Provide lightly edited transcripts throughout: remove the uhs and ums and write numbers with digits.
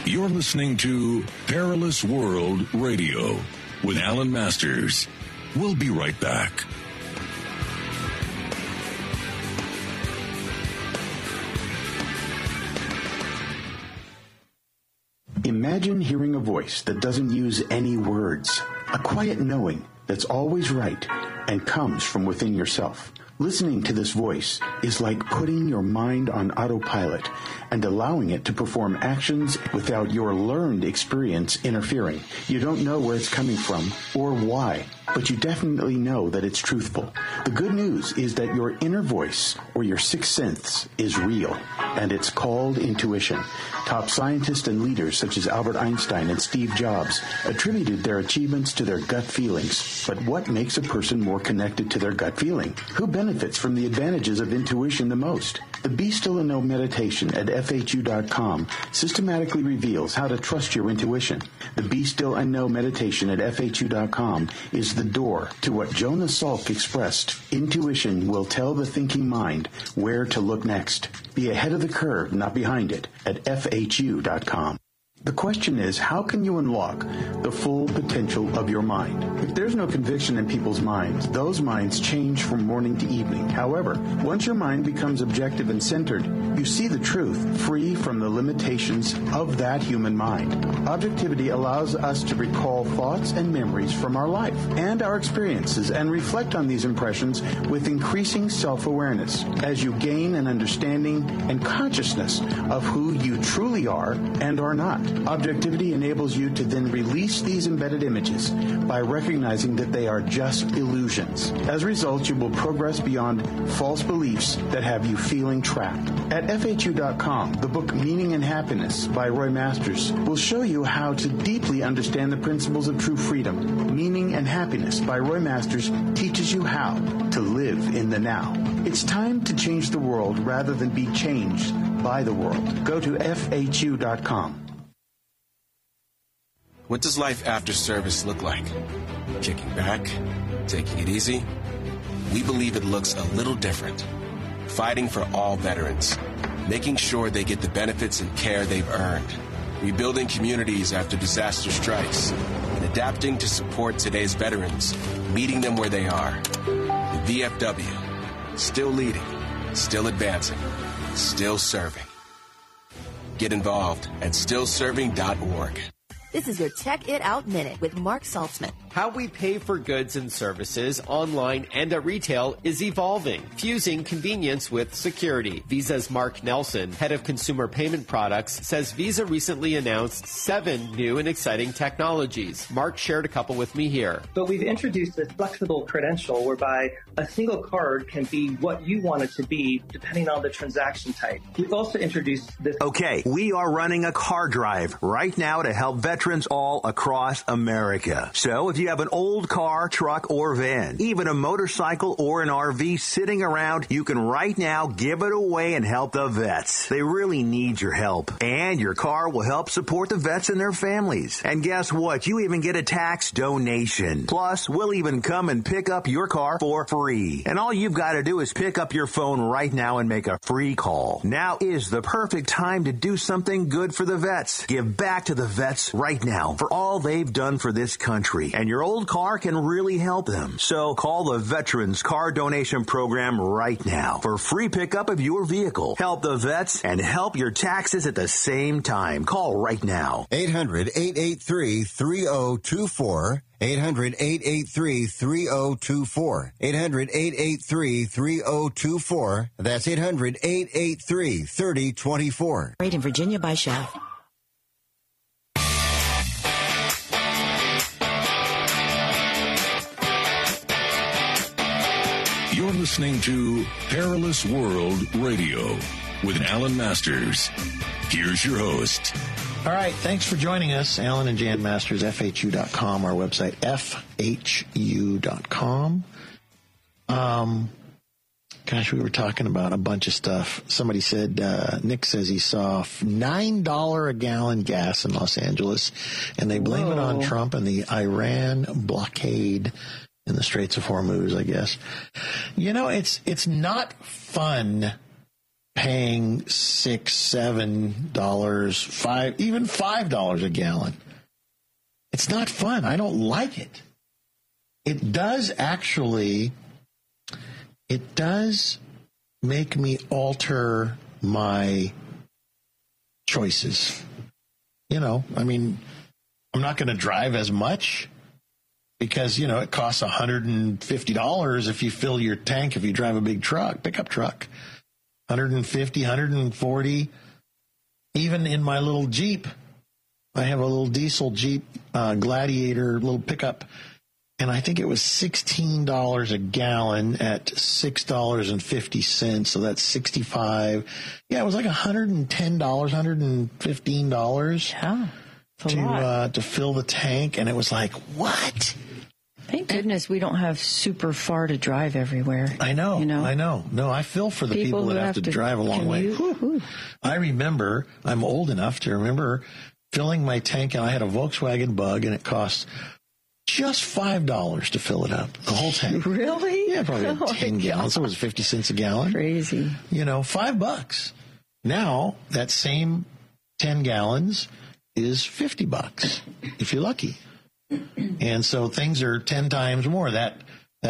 You're listening to Perilous World Radio with Alan Masters. We'll be right back. Imagine hearing a voice that doesn't use any words, a quiet knowing that's always right and comes from within yourself. Listening to this voice is like putting your mind on autopilot and allowing it to perform actions without your learned experience interfering. You don't know where it's coming from or why, but you definitely know that it's truthful. The good news is that your inner voice or your sixth sense is real, and it's called intuition. Top scientists and leaders such as Albert Einstein and Steve Jobs attributed their achievements to their gut feelings. But what makes a person more connected to their gut feeling? Who benefits from the advantages of intuition the most? The Be Still and Know meditation at FHU.com systematically reveals how to trust your intuition. The Be Still and Know meditation at FHU.com is the door to what Jonas Salk expressed. Intuition will tell the thinking mind where to look next. Be ahead of the curve, not behind it, at FHU.com. The question is, how can you unlock the full potential of your mind? If there's no conviction in people's minds, those minds change from morning to evening. However, once your mind becomes objective and centered, you see the truth, free from the limitations of that human mind. Objectivity allows us to recall thoughts and memories from our life and our experiences and reflect on these impressions with increasing self-awareness as you gain an understanding and consciousness of who you truly are and are not. Objectivity enables you to then release these embedded images by recognizing that they are just illusions. As a result, you will progress beyond false beliefs that have you feeling trapped. At FHU.com, the book Meaning and Happiness by Roy Masters will show you how to deeply understand the principles of true freedom. Meaning and Happiness by Roy Masters teaches you how to live in the now. It's time to change the world rather than be changed by the world. Go to FHU.com. What does life after service look like? Kicking back? Taking it easy? We believe it looks a little different. Fighting for all veterans. Making sure they get the benefits and care they've earned. Rebuilding communities after disaster strikes. And adapting to support today's veterans. Meeting them where they are. The VFW. Still leading. Still advancing. Still serving. Get involved at stillserving.org. This is your Check It Out Minute with Mark Saltzman. How we pay for goods and services online and at retail is evolving, fusing convenience with security. Visa's Mark Nelson, head of consumer payment products, says Visa recently announced 7 new and exciting technologies. Mark shared a couple with me here. But we've introduced this flexible credential whereby a single card can be what you want it to be depending on the transaction type. We've also introduced this. Okay, we are running a car drive right now to help veterans all across America. So if you have an old car, truck, or van, even a motorcycle or an RV sitting around, you can right now give it away and help the vets. They really need your help. And your car will help support the vets and their families. And guess what? You even get a tax donation. Plus, we'll even come and pick up your car for free. And all you've got to do is pick up your phone right now and make a free call. Now is the perfect time to do something good for the vets. Give back to the vets right now for all they've done for this country. And your old car can really help them. So call the Veterans Car Donation Program right now for free pickup of your vehicle. Help the vets and help your taxes at the same time. Call right now. 800-883-3024. 800-883-3024. 800-883-3024. That's 800-883-3024. Right in Virginia by Chef. You're listening to Perilous World Radio with Alan Masters. Here's your host. All right, thanks for joining us, Alan and Jan Masters, FHU.com, our website, FHU.com. Gosh, we were talking about a bunch of stuff. Somebody said, Nick says he saw $9 a gallon gas in Los Angeles, and they blame it on Trump and the Iran blockade in the Straits of Hormuz, I guess. You know, it's not fun paying $6, $7, $5, even $5 a gallon. It's not fun. I don't like it. It does make me alter my choices. You know, I mean, I'm not going to drive as much because, you know, it costs $150 if you fill your tank, if you drive a big truck, pickup truck. $150, $140. Even in my little Jeep, I have a little diesel Jeep Gladiator little pickup, and I think it was $16 a gallon at $6.50, so that's $65. Yeah, it was like $110, $115 to fill the tank, and it was like, what? Thank goodness we don't have super far to drive everywhere. I know, you know? I know. No, I feel for the people that have to drive a long way. I remember, I'm old enough to remember filling my tank, and I had a Volkswagen Bug, and it cost just $5 to fill it up, the whole tank. Really? Yeah, probably 10 gallons. So it was 50 cents a gallon. Crazy. You know, $5. Now, that same 10 gallons is $50, if you're lucky. And so things are 10 times more. That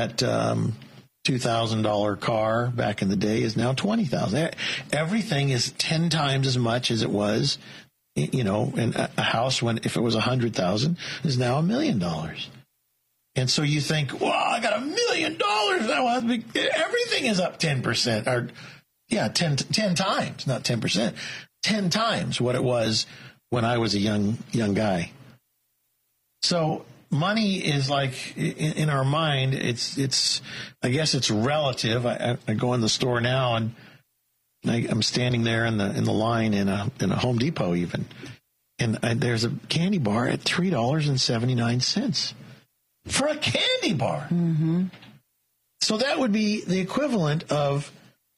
$2,000 car back in the day is now $20,000. Everything is 10 times as much as it was. You know, and a house, when if it was $100,000, is now $1 million. And so you think, well, I got $1 million now. Everything is up 10%, or 10 times, not 10%, 10 times what it was when I was a young guy. So money is like in our mind. It's I guess it's relative. I go in the store now and I'm standing there in the line in a Home Depot even, and there's a candy bar at $3.79 for a candy bar. Mm-hmm. So that would be the equivalent of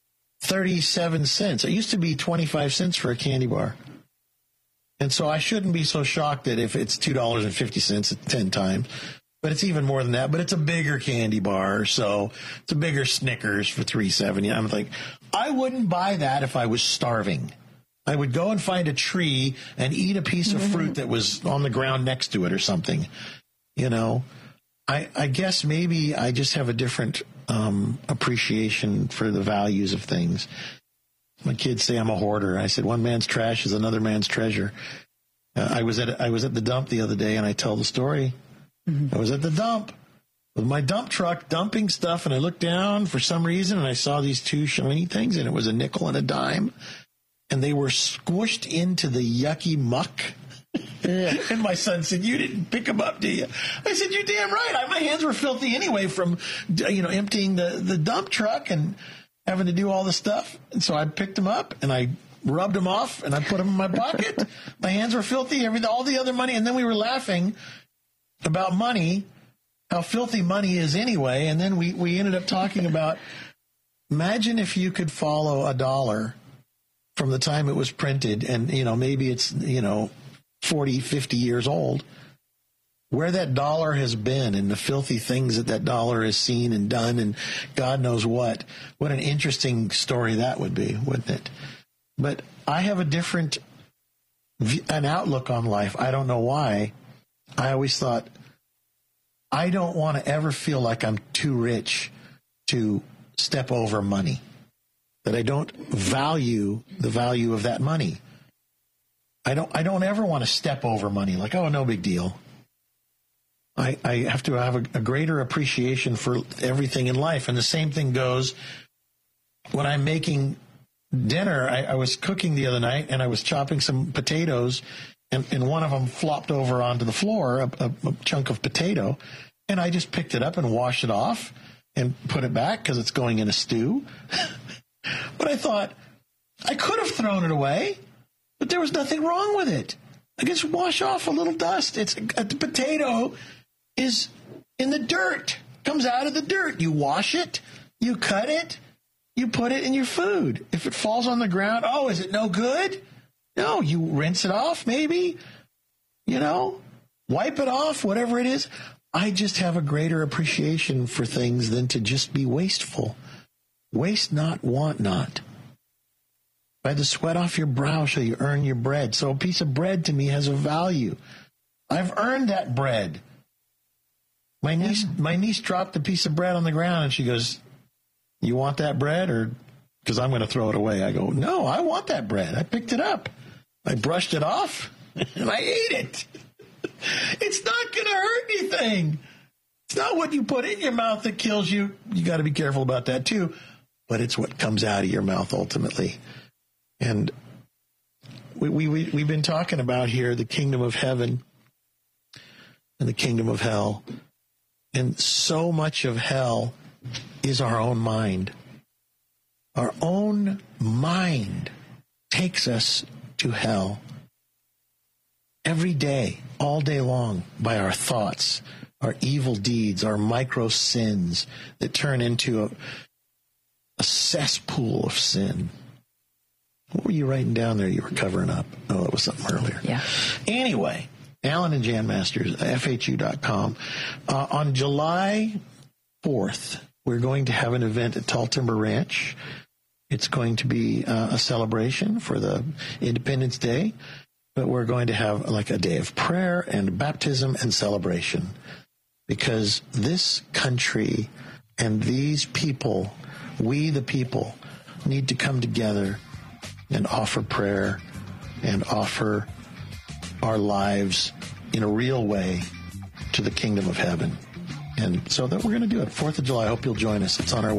37 cents. It used to be 25 cents for a candy bar. And so I shouldn't be so shocked that if it's $2.50 at 10 times, but it's even more than that. But it's a bigger candy bar, so it's a bigger Snickers for $3.70. I'm like, I wouldn't buy that if I was starving. I would go and find a tree and eat a piece of fruit that was on the ground next to it or something. You know, I guess maybe I just have a different appreciation for the values of things. My kids say I'm a hoarder. I said, one man's trash is another man's treasure. I was at the dump the other day, and I tell the story. Mm-hmm. I was at the dump with my dump truck dumping stuff, and I looked down for some reason, and I saw these two shiny things, and it was a nickel and a dime, and they were squished into the yucky muck. And my son said, "You didn't pick them up, do you?" I said, "You're damn right. My hands were filthy anyway from emptying the dump truck and having to do all the stuff." And so I picked them up and I rubbed them off and I put them in my pocket. My hands were filthy, all the other money. And then we were laughing about money, how filthy money is anyway. And then we ended up talking about, imagine if you could follow a dollar from the time it was printed, and, maybe it's, 40, 50 years old, where that dollar has been and the filthy things that dollar has seen and done and God knows what. What an interesting story that would be, wouldn't it? But I have a different an outlook on life. I don't know why. I always thought, I don't want to ever feel like I'm too rich to step over money, that I don't value the value of that money. I don't ever want to step over money, like, oh, no big deal. I have to have a greater appreciation for everything in life. And the same thing goes when I'm making dinner. I was cooking the other night, and I was chopping some potatoes, and one of them flopped over onto the floor, a chunk of potato, and I just picked it up and washed it off and put it back because it's going in a stew. But I thought, I could have thrown it away, but there was nothing wrong with it. I just wash off a little dust. The potato is in the dirt, comes out of the dirt. You wash it, you cut it, you put it in your food. If it falls on the ground, oh, is it no good? No, you rinse it off, maybe, wipe it off, whatever it is. I just have a greater appreciation for things than to just be wasteful. Waste not, want not. By the sweat off your brow shall you earn your bread. So a piece of bread to me has a value. I've earned that bread. My niece dropped a piece of bread on the ground, and she goes, "You want that bread?" Or because I'm going to throw it away. I go, "No, I want that bread. I picked it up. I brushed it off, and I ate it. It's not going to hurt anything. It's not what you put in your mouth that kills you. You got to be careful about that too. But it's what comes out of your mouth ultimately." And we've been talking about here the kingdom of heaven and the kingdom of hell. And so much of hell is our own mind. Our own mind takes us to hell every day, all day long, by our thoughts, our evil deeds, our micro sins that turn into a cesspool of sin. What were you writing down there you were covering up? Oh, it was something earlier. Yeah. Anyway, Alan and Jan Masters, FHU.com. On July 4th, we're going to have an event at Tall Timber Ranch. It's going to be a celebration for the Independence Day, but we're going to have like a day of prayer and baptism and celebration because this country and these people, we the people, need to come together and offer prayer and offer our lives in a real way to the kingdom of heaven. And so that we're going to do it. 4th of July. I hope you'll join us. It's on our